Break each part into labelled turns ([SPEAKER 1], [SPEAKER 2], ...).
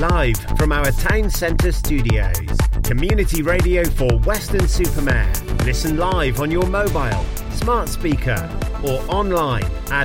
[SPEAKER 1] Live from our town centre studios. Community radio for Weston-super-Mare. Listen live on your mobile, smart speaker or online at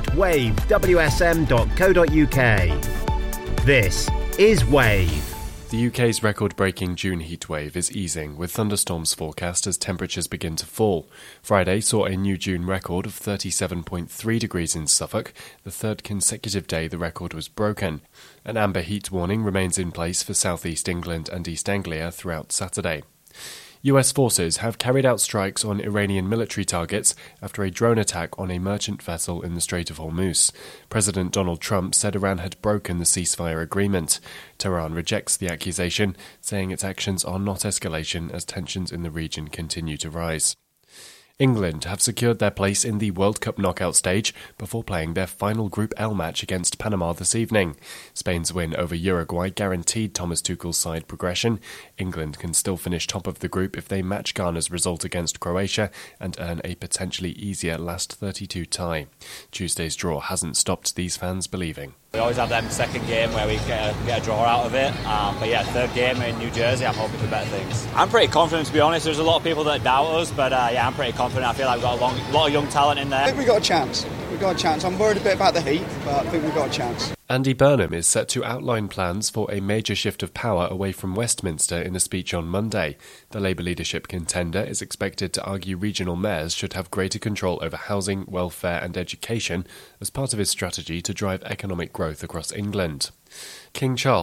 [SPEAKER 1] wavewsm.co.uk. This is Wave.
[SPEAKER 2] The UK's record-breaking June heatwave is easing, with thunderstorms forecast as temperatures begin to fall. Friday saw a new June record of 37.3 degrees in Suffolk, the third consecutive day the record was broken. An amber heat warning remains in place for South East England and East Anglia throughout Saturday. US forces have carried out strikes on Iranian military targets after a drone attack on a merchant vessel in the Strait of Hormuz. President Donald Trump said Iran had broken the ceasefire agreement. Tehran rejects the accusation, saying its actions are not escalation as tensions in the region continue to rise. England have secured their place in the World Cup knockout stage before playing their final Group L match against Panama this evening. Spain's win over Uruguay guaranteed Thomas Tuchel's side progression. England can still finish top of the group if they match Ghana's result against Croatia and earn a potentially easier last 32 tie. Tuesday's draw hasn't stopped these fans believing.
[SPEAKER 3] We always have them second game where we get a draw out of it. But yeah, third game in New Jersey, I'm hoping for better things. I'm pretty confident, to be honest. There's a lot of people that doubt us, but yeah, I'm pretty confident. I feel like we've got a lot of young talent in there.
[SPEAKER 4] I think we've got a chance. I'm worried a bit about the heat, but I think we've got a chance.
[SPEAKER 2] Andy Burnham is set to outline plans for a major shift of power away from Westminster in a speech on Monday. The Labour leadership contender is expected to argue regional mayors should have greater control over housing, welfare and education as part of his strategy to drive economic growth across England. King Charles